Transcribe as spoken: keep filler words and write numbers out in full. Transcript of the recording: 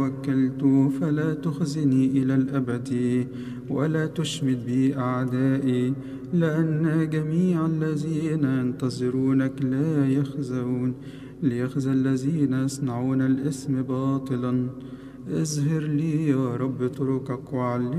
توكلت فلا تخزني إلى الأبد ولا تشمت بي أعدائي، لأن جميع الذين ينتظرونك لا يخزون، ليخزى الذين يصنعون الإثم باطلا. اظهر لي يا رب طرقك وعلمني